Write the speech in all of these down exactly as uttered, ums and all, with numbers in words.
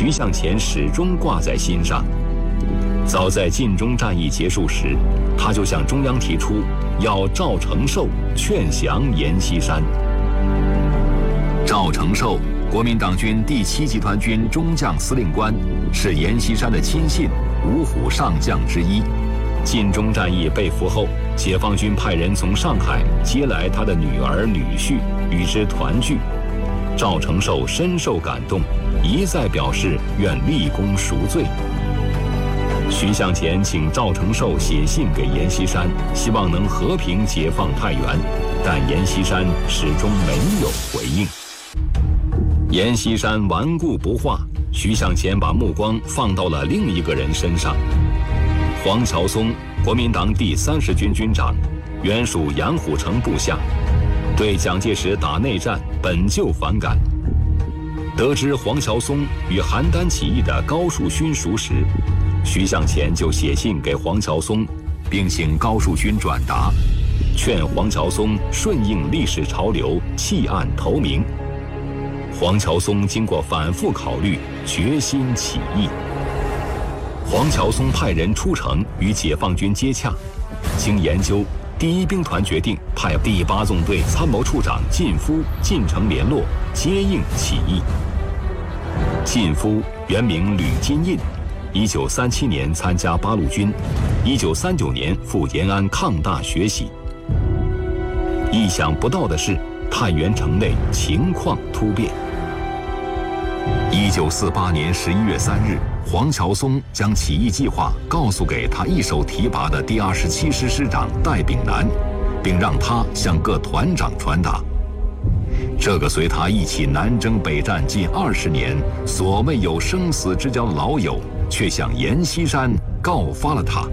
徐向前始终挂在心上。早在晋中战役结束时，他就向中央提出要赵承寿劝降阎锡山。赵承寿，国民党军第七集团军中将司令官，是阎锡山的亲信，五虎上将之一。晋中战役被俘后，解放军派人从上海接来他的女儿女婿，与之团聚。赵承寿深受感动，一再表示愿立功赎罪。徐向前请赵承寿写信给阎锡山，希望能和平解放太原，但阎锡山始终没有回应。阎锡山顽固不化，徐向前把目光放到了另一个人身上。黄乔松，国民党第三十军军长，原属杨虎城部下，对蒋介石打内战本就反感。得知黄乔松与邯郸起义的高树勋熟识，徐向前就写信给黄乔松，并请高树勋转达，劝黄乔松顺应历史潮流，弃暗投明。黄乔松经过反复考虑，决心起义。黄乔松派人出城与解放军接洽，经研究，第一兵团决定派第八纵队参谋处长靳夫进城联络，接应起义。靳夫原名吕金印，一九三七年参加八路军，一九三九年赴延安抗大学习。意想不到的是，太原城内情况突变。一九四八年十一月三日，黄乔松将起义计划告诉给他一手提拔的第二十七师师长戴炳南，并让他向各团长传达。这个随他一起南征北战近二十年、所谓有生死之交的老友，却向阎锡山告发了他。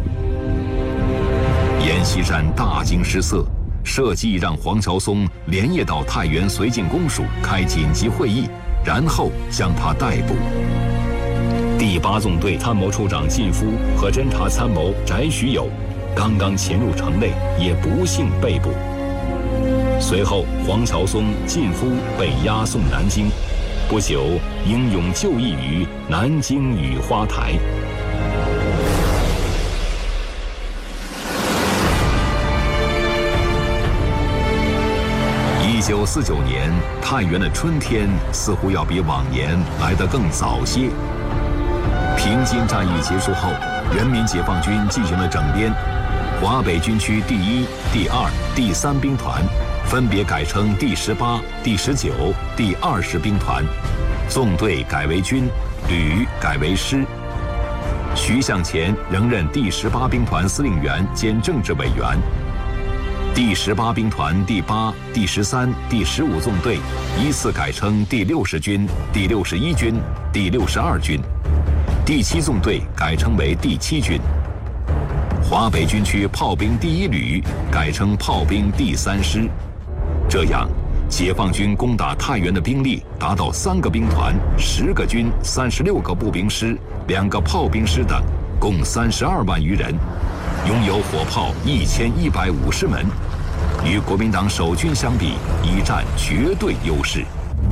阎锡山大惊失色，设计让黄乔松连夜到太原绥靖公署开紧急会议，然后将他逮捕。第八纵队参谋处长靳夫和侦察参谋翟徐友刚刚潜入城内，也不幸被捕。随后，黄乔松、靳夫被押送南京，不久英勇就义于南京雨花台。一九四九年，太原的春天似乎要比往年来得更早些。平津战役结束后，人民解放军进行了整编，华北军区第一、第二、第三兵团分别改称第十八、第十九、第二十兵团，纵队改为军，旅改为师。徐向前仍任第十八兵团司令员兼政治委员。第十八兵团第八、第十三、第十五纵队依次改称第六十军、第六十一军、第六十二军。第七纵队改称为第七军。华北军区炮兵第一旅改称炮兵第三师。这样，解放军攻打太原的兵力达到三个兵团、十个军、三十六个步兵师、两个炮兵师等，共三十二万余人，拥有火炮一千一百五十门，与国民党守军相比，已占绝对优势。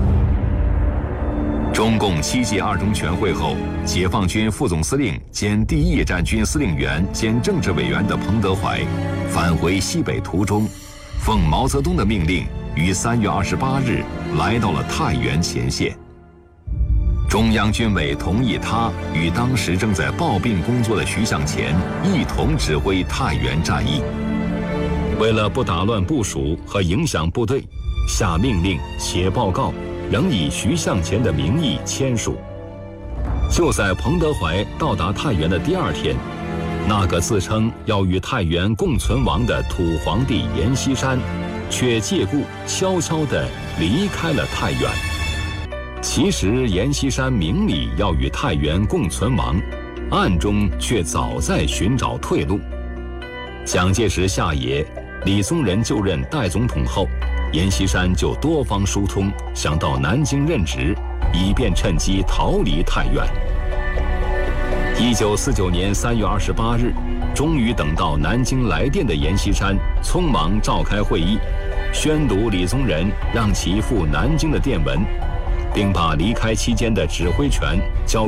中共七届二中全会后，解放军副总司令兼第一野战军司令员兼政治委员的彭德怀，返回西北途中，奉毛泽东的命令，于三月二十八日来到了太原前线。中央军委同意他与当时正在抱病工作的徐向前一同指挥太原战役。为了不打乱部署和影响部队，下命令写报告仍以徐向前的名义签署。就在彭德怀到达太原的第二天，那个自称要与太原共存亡的土皇帝阎锡山，却借故悄悄地离开了太原。其实阎锡山明里要与太原共存亡，暗中却早在寻找退路。蒋介石下野，李宗仁就任代总统后，阎锡山就多方疏通，想到南京任职，以便趁机逃离太原。一九四九年三月二十八日，终于等到南京来电的阎锡山，匆忙召开会议，宣读李宗仁让其赴南京的电文，并把离开期间的指挥权交